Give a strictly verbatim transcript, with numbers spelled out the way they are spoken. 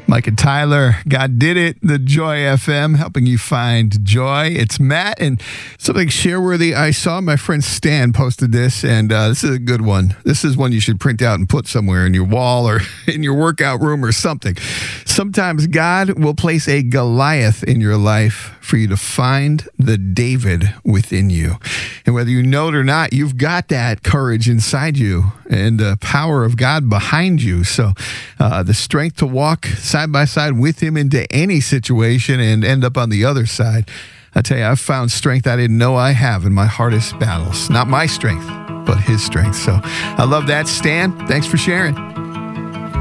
Mike and Tyler, God did it, the Joy F M, helping you find joy. It's Matt, and something share-worthy. I saw my friend Stan posted this, and uh, this is a good one. This is one you should print out and put somewhere in your wall or in your workout room or something. Sometimes God will place a Goliath in your life for you to find the David within you. And whether you know it or not, you've got that courage inside you and the power of God behind you. So uh, the strength to walk side by side with him into any situation and end up on the other side. I tell you, I've found strength I didn't know I have in my hardest battles. Not my strength, but his strength. So I love that. Stan, thanks for sharing.